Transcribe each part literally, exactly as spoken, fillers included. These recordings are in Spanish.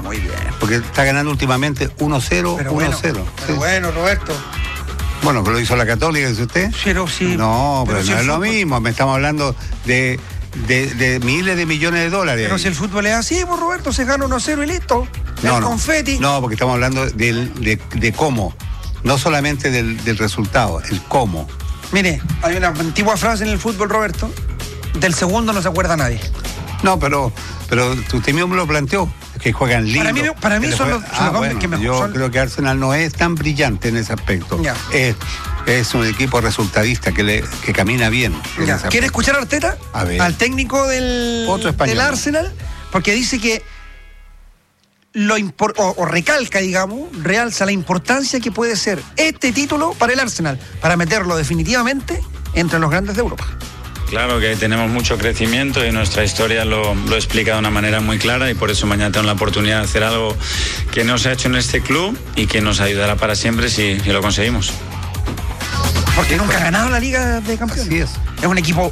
muy bien. Porque está ganando últimamente uno cero, Pero uno bueno, cero. pero Sí. bueno, Roberto. Bueno, que lo hizo la Católica, dice usted. Pero sí. No, pero, pero si no el es lo fútbol- mismo. Me estamos hablando de, de, de miles de millones de dólares. Pero si el fútbol es así, pues Roberto, se gana uno a cero y listo. No, el no. confeti. No, porque estamos hablando del, de, de cómo. No solamente del, del resultado, el cómo. Mire, hay una antigua frase en el fútbol, Roberto. Del segundo no se acuerda nadie. No, pero, pero usted mismo me lo planteó. Que juegan lindo. Para mí, para mí Que le son juegan- los, son los Ah, hombres bueno, que mejor yo son. creo que Arsenal no es tan brillante en ese aspecto. Ya. Es, es un equipo resultadista que, le, que camina bien. en Ya. ese ¿Quiere aspecto. escuchar a Arteta? A ver. Al técnico del, Otro español. del Arsenal, porque dice que lo impor- o, o recalca, digamos, realza la importancia que puede ser este título para el Arsenal, para meterlo definitivamente entre los grandes de Europa. Claro que tenemos mucho crecimiento y nuestra historia lo, lo explica de una manera muy clara y por eso mañana tengo la oportunidad de hacer algo que no se ha hecho en este club y que nos ayudará para siempre si, si lo conseguimos. Porque nunca ha ganado la Liga de Campeones. Así es. Es un equipo...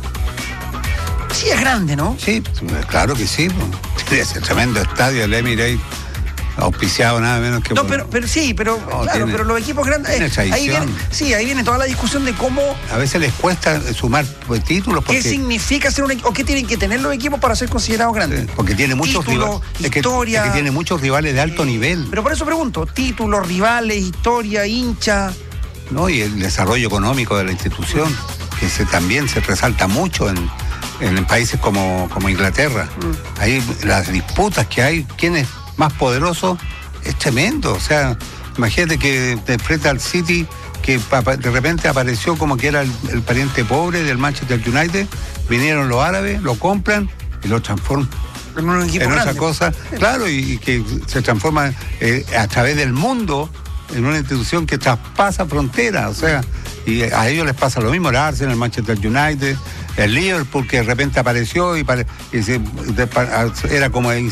Sí, es grande, ¿no? Sí, claro que sí. Tiene ese tremendo estadio, el Emirates, auspiciado nada menos que No, por- pero, pero sí, pero No, claro, tiene- pero los equipos grandes... tiene eh, ahí tradición. viene, sí, ahí viene toda la discusión de cómo... A veces les cuesta sumar pues, títulos porque, ¿Qué significa ser un equipo? ¿O qué tienen que tener los equipos para ser considerados grandes? porque tiene muchos Título, rivales. Es que, historia. es que tiene muchos rivales de alto nivel. Pero por eso pregunto, títulos, rivales, historia, hincha... ¿No? Y el desarrollo económico de la institución, que se, también se resalta mucho en, en países como, como Inglaterra. Mm. Ahí las disputas que hay, quién es más poderoso, es tremendo. O sea, imagínate que te enfrenta al City, que pa- pa- de repente apareció como que era el, el pariente pobre del Manchester United, vinieron los árabes, lo compran y lo transforman En un equipo en grande. otra cosa, claro, y, y que se transforma eh, a través del mundo en una institución que traspasa fronteras, o sea, y a ellos les pasa lo mismo, el Arsenal, el Manchester United, el Liverpool, que de repente apareció y, pare, y se, de, pa, era como eh,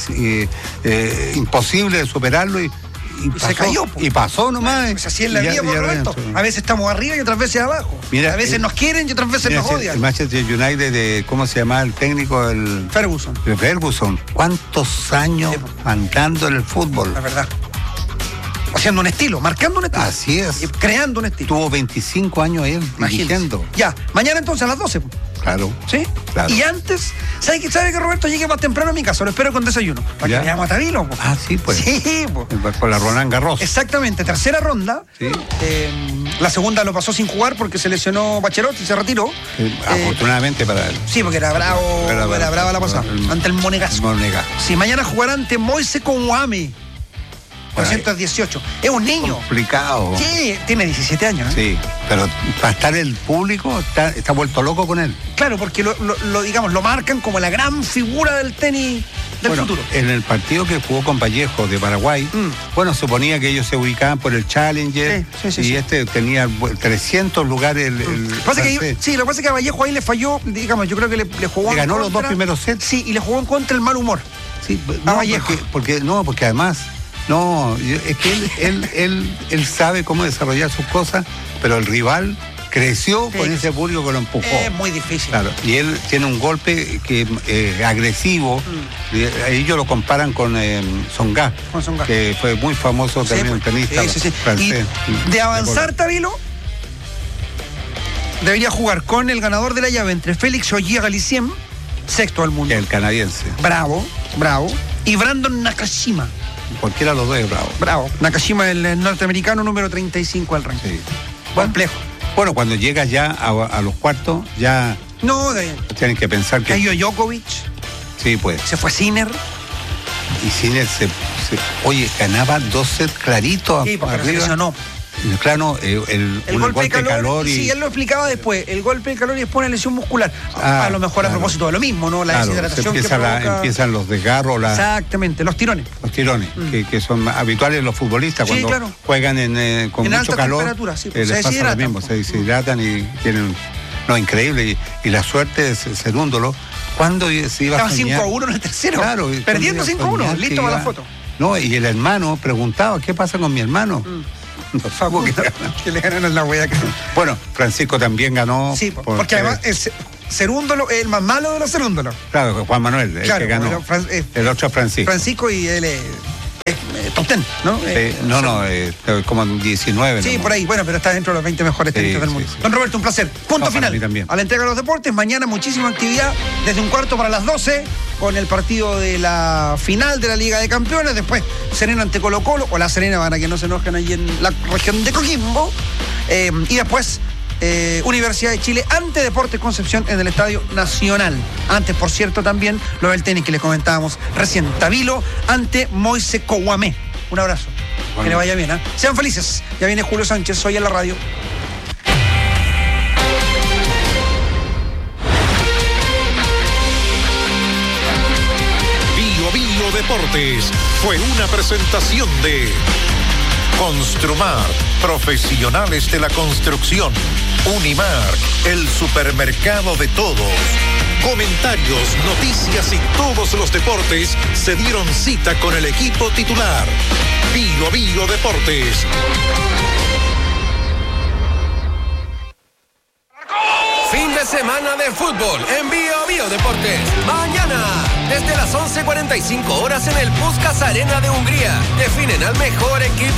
eh, imposible de superarlo y, y, Y pasó, se cayó, po. y pasó nomás. Pues así es la y ya- vida, y por ya Roberto. dentro. A veces estamos arriba y otras veces abajo. Mira, a veces eh, nos quieren y otras veces Mira, nos el, odian. el Manchester United, de, ¿cómo se llama el técnico? El, Ferguson, el Ferguson. ¿Cuántos años Sí, po. andando en el fútbol? la verdad. Haciendo un estilo, marcando un estilo. Así es. Y creando un estilo. Tuvo veinticinco años él Imagínese. dirigiendo. Ya, mañana entonces a las doce. Claro. ¿Sí? Claro. Y antes, ¿sabe que, sabe que Roberto llegue más temprano a mi casa? Lo espero con desayuno. Para Ya. que veamos a Tabilo. po. Ah, sí, pues. Sí, po. Con la Roland Garros. Exactamente, tercera ronda. Sí. Eh, la segunda lo pasó sin jugar porque se lesionó Bachelot y se retiró. Eh, Afortunadamente para él. Sí, porque era bravo, Era era, bravo. brava la pasada. El- ante el Monegasco. Monegasco. Sí, mañana jugará ante Moise Kouame. cuatrocientos dieciocho. Es un niño. Complicado. Sí, tiene diecisiete años. ¿eh? Sí, pero para estar el público está, está vuelto loco con él. Claro, porque lo, lo- lo, digamos, lo marcan como la gran figura del tenis del Bueno, futuro. en el partido que jugó con Vallejo de Paraguay, Mm. bueno, suponía que ellos se ubicaban por el Challenger Sí, sí, sí, y sí. este tenía bu- trescientos lugares. El, el Lo que pasa que, francés. sí, lo que pasa es que a Vallejo ahí le falló, digamos, yo creo que le, le jugó Le en ganó los contra. dos primeros sets. Sí, y le jugó en contra el mal humor. Sí, A no, Vallejo. porque, porque- no, porque además, no, yo- es que él, él, él, él sabe cómo desarrollar sus cosas, pero el rival creció Sí. con ese público que lo empujó. Es muy difícil. Claro, y él tiene un golpe que eh, agresivo. Mm. Y ellos lo comparan con eh, Tsonga, Con Tsonga. que fue muy famoso Sí, también un pues, tenista sí, sí, sí. francés. Y de avanzar, Tabilo, debería jugar con el ganador de la llave entre Félix Auger-Aliassime, sexto al mundo. El canadiense. Bravo, bravo. Y Brandon Nakashima. Cualquiera de los dos es bravo. Bravo. Nakashima, el eh, norteamericano número treinta y cinco al ranking. Sí. Complejo. Bueno, cuando llegas ya a, a los cuartos, ya No, de, tienen que pensar que. cayó Djokovic, Sí, pues. se fue Sinner. Y Sinner se, se- oye, ganaba dos sets claritos Sí, porque se arriba. lesionó. Claro, eh, el, El un golpe, de calor, calor y sí, él lo explicaba después. El golpe de calor y después una lesión muscular. Ah, a lo mejor a claro. propósito de lo mismo, ¿no? La claro, se deshidratación que empieza la- provoca... empiezan los desgarros, la- Exactamente, los tirones. los tirones, Mm. que, que son habituales en los futbolistas Sí, cuando claro. juegan en, eh, con En mucho alta calor. temperatura, sí, eh, pues, les se pasa lo deshidratan, mismo, pues. se deshidratan y tienen. No, increíble. Y, y la suerte de Cerúndolo, cuando se iba Estaba a soñar. cinco a uno en el tercero. Claro, y Perdiendo cuando iba cinco a uno, soñar que listo para la iba- foto. No, y el hermano preguntaba, ¿qué pasa con mi hermano? No supo que- Que le ganaron la hueá. Bueno, Francisco también ganó. Sí, por- porque además el ce- Cerúndolo es el más malo de los Cerúndolos. Claro, Juan Manuel, el Claro, que ganó. bueno, Fran- eh, el otro es Francisco. Francisco y él es, es eh, top ten, ¿no? Eh, no, no, eh, como en diecinueve. Sí, ¿no? por ahí, bueno, pero está dentro de los veinte mejores tenistas Sí, del mundo. sí, sí. Don Roberto, un placer. Punto No, para final mí también. a la entrega de los deportes. Mañana muchísima actividad desde un cuarto para las doce con el partido de la final de la Liga de Campeones. Después Serena ante Colo Colo, o La Serena, para que no se enojen allí en la región de Coquimbo. Eh, y después eh, Universidad de Chile ante Deportes Concepción en el Estadio Nacional. Antes, por cierto, también lo del tenis que les comentábamos recién. Tabilo ante Moise Kouamé. Un abrazo. Bueno. Que le vaya bien, ¿eh? Sean felices. Ya viene Julio Sánchez hoy en la radio. Bio Bio Deportes fue una presentación de Construmar, profesionales de la construcción. Unimar, el supermercado de todos. Comentarios, noticias y todos los deportes se dieron cita con el equipo titular. Bio Bio Deportes. Fin de semana de fútbol en Bio Bio Deportes. Mañana, desde las once cuarenta y cinco horas en el Puskás Arena de Hungría, definen al mejor equipo